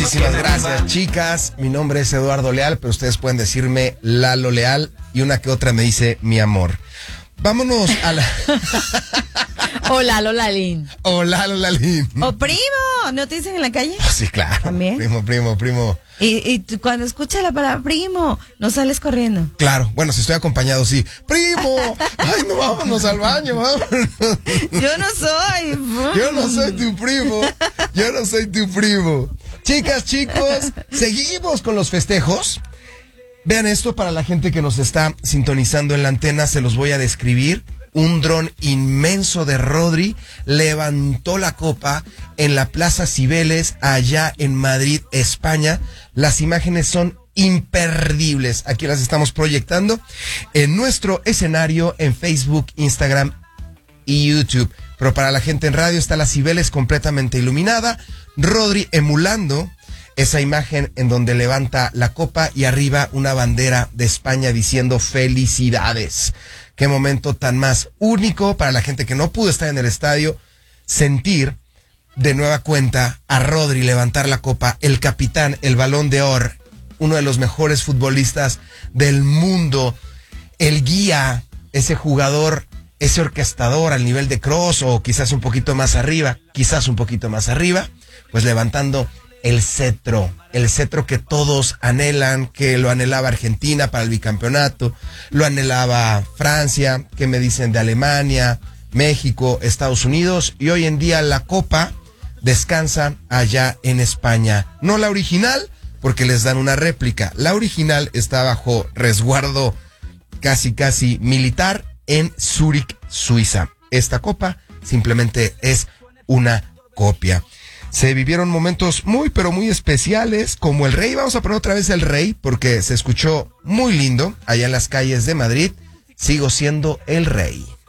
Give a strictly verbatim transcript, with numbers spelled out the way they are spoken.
Muchísimas gracias, chicas. Mi nombre es Eduardo Leal, pero ustedes pueden decirme Lalo Leal y una que otra me dice mi amor. Vámonos a la... O Lalo Lalín. O Lalo Lalín. O primo, ¿no te dicen en la calle? Oh, sí, claro. ¿También? Primo, primo, primo. Y, y tú, cuando escuchas la palabra primo, no sales corriendo. Claro, bueno, si estoy acompañado, sí. ¡Primo! ¡Ay, no, vámonos al baño, vámonos! Yo no soy. Yo no soy tu primo. Yo no soy tu primo. Chicas, chicos, seguimos con los festejos. Vean esto para la gente que nos está sintonizando en la antena, se los voy a describir. Un dron inmenso de Rodri levantó la copa en la Plaza Cibeles, allá en Madrid, España. Las imágenes son imperdibles. Aquí las estamos proyectando en nuestro escenario en Facebook, Instagram y YouTube. Pero para la gente en radio está la Cibeles completamente iluminada. Rodri emulando esa imagen en donde levanta la copa y arriba una bandera de España diciendo felicidades. Qué momento tan más único para la gente que no pudo estar en el estadio, sentir de nueva cuenta a Rodri levantar la copa, el capitán, el Balón de Oro, uno de los mejores futbolistas del mundo, el guía, ese jugador, ese orquestador al nivel de Kroos o quizás un poquito más arriba, quizás un poquito más arriba, pues levantando el cetro, el cetro que todos anhelan, que lo anhelaba Argentina para el bicampeonato, lo anhelaba Francia, que me dicen de Alemania, México, Estados Unidos, y hoy en día la copa descansa allá en España. No la original, porque les dan una réplica. La original está bajo resguardo casi casi militar en Zúrich, Suiza. Esta copa simplemente es una copia. Se vivieron momentos muy, pero muy especiales, como el Rey. Vamos a poner otra vez el Rey, porque se escuchó muy lindo allá en las calles de Madrid. Sigo siendo el Rey.